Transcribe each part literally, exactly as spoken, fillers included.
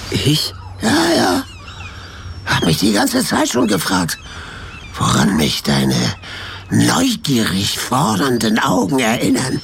Ich? Ja, ja. Hab mich die ganze Zeit schon gefragt, woran mich deine neugierig fordernden Augen erinnern.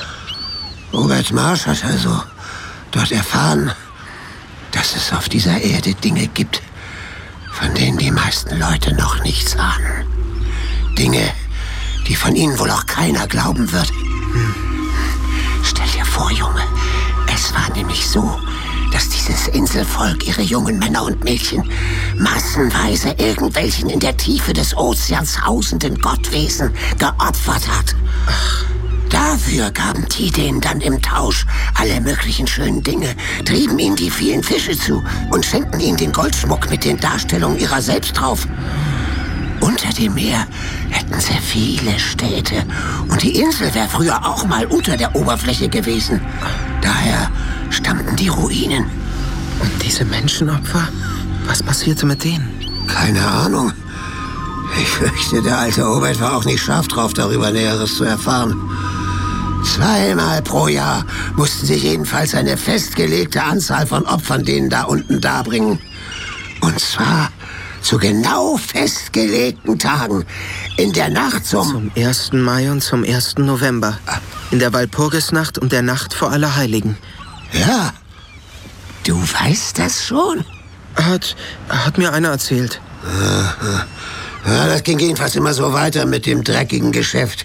Obert Marsh hat also dort erfahren, dass es auf dieser Erde Dinge gibt, von denen die meisten Leute noch nichts ahnen. Dinge, die von ihnen wohl auch keiner glauben wird. Hm. Stell dir vor, Junge, es war nämlich so, dass dieses Inselvolk ihre jungen Männer und Mädchen massenweise irgendwelchen in der Tiefe des Ozeans hausenden Gottwesen geopfert hat. Ach. Dafür gaben die denen dann im Tausch alle möglichen schönen Dinge, trieben ihnen die vielen Fische zu und schenkten ihnen den Goldschmuck mit den Darstellungen ihrer selbst drauf. Unter dem Meer hätten sie viele Städte und die Insel wäre früher auch mal unter der Oberfläche gewesen. Daher stammten die Ruinen. Und diese Menschenopfer? Was passierte mit denen? Keine Ahnung. Ich fürchte, der alte Obert war auch nicht scharf drauf, darüber Näheres zu erfahren. Zweimal pro Jahr mussten sie jedenfalls eine festgelegte Anzahl von Opfern denen da unten darbringen. Und zwar zu genau festgelegten Tagen. In der Nacht zum... Zum ersten Mai und zum ersten November. In der Walpurgisnacht und der Nacht vor Allerheiligen. Ja, du weißt das schon? Hat, hat mir einer erzählt. Ja, das ging jedenfalls immer so weiter mit dem dreckigen Geschäft.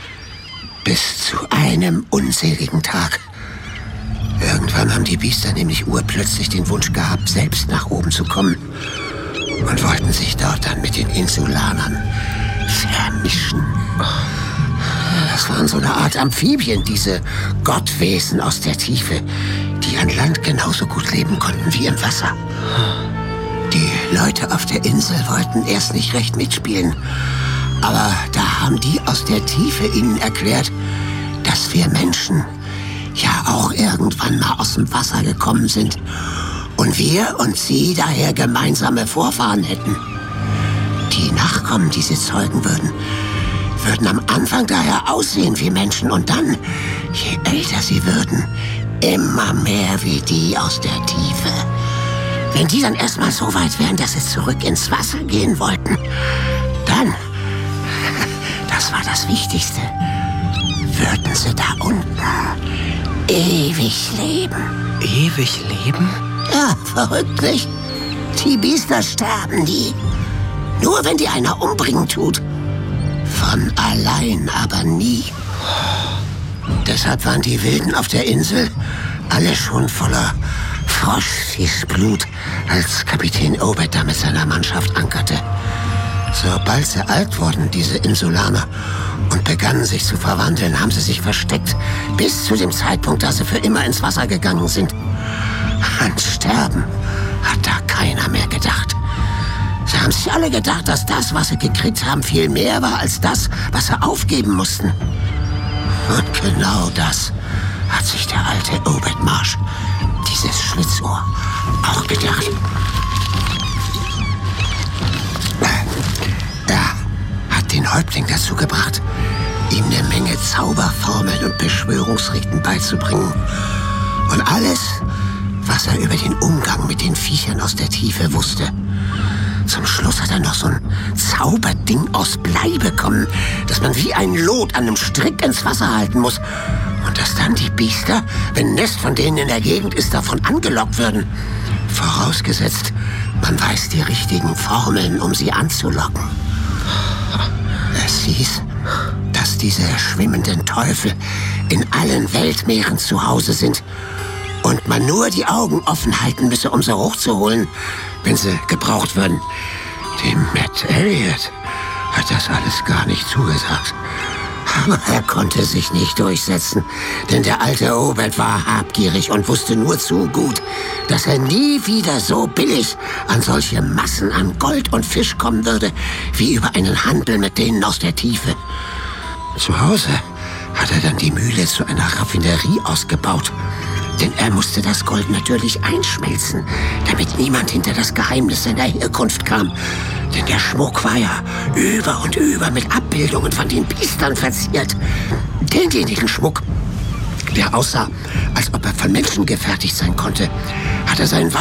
Bis zu einem unseligen Tag. Irgendwann haben die Biester nämlich urplötzlich den Wunsch gehabt, selbst nach oben zu kommen. Und wollten sich dort dann mit den Insulanern vermischen. Das waren so eine Art Amphibien, diese Gottwesen aus der Tiefe, die an Land genauso gut leben konnten wie im Wasser. Die Leute auf der Insel wollten erst nicht recht mitspielen. Aber da haben die aus der Tiefe ihnen erklärt, dass wir Menschen ja auch irgendwann mal aus dem Wasser gekommen sind. Und wir und sie daher gemeinsame Vorfahren hätten. Die Nachkommen, die sie zeugen würden, würden am Anfang daher aussehen wie Menschen und dann, je älter sie würden, immer mehr wie die aus der Tiefe. Wenn die dann erstmal so weit wären, dass sie zurück ins Wasser gehen wollten, dann, das war das Wichtigste, würden sie da unten ewig leben. Ewig leben? Ja, verrückt nicht? Die Biester sterben nie. Nur wenn die einer umbringen tut. Von allein aber nie. Deshalb waren die Wilden auf der Insel alle schon voller Froschfischblut, als Kapitän Obert da mit seiner Mannschaft ankerte. Sobald sie alt wurden, diese Insulaner, und begannen sich zu verwandeln, haben sie sich versteckt, bis zu dem Zeitpunkt, da sie für immer ins Wasser gegangen sind. An Sterben hat da keiner mehr gedacht. Sie haben sich alle gedacht, dass das, was sie gekriegt haben, viel mehr war als das, was sie aufgeben mussten. Und genau das hat sich der alte Obert Marsh, dieses Schlitzohr, auch gedacht. Er hat den Häuptling dazu gebracht, ihm eine Menge Zauberformeln und Beschwörungsriten beizubringen. Und alles, was er über den Umgang mit den Viechern aus der Tiefe wusste. Zum Schluss hat er noch so ein Zauberding aus Blei bekommen, das man wie ein Lot an einem Strick ins Wasser halten muss. Und dass dann die Biester, wenn ein Nest von denen in der Gegend ist, davon angelockt würden. Vorausgesetzt, man weiß die richtigen Formeln, um sie anzulocken. Es hieß, dass diese schwimmenden Teufel in allen Weltmeeren zu Hause sind und man nur die Augen offen halten müsse, um sie hochzuholen, wenn sie gebraucht würden. Dem Matt Elliot hat das alles gar nicht zugesagt. Aber er konnte sich nicht durchsetzen, denn der alte Obert war habgierig und wusste nur zu gut, dass er nie wieder so billig an solche Massen an Gold und Fisch kommen würde, wie über einen Handel mit denen aus der Tiefe. Zu Hause hat er dann die Mühle zu einer Raffinerie ausgebaut. Denn er musste das Gold natürlich einschmelzen, damit niemand hinter das Geheimnis seiner Herkunft kam. Denn der Schmuck war ja über und über mit Abbildungen von den Biestern verziert. Denjenigen Schmuck, der aussah, als ob er von Menschen gefertigt sein konnte, hat er seinen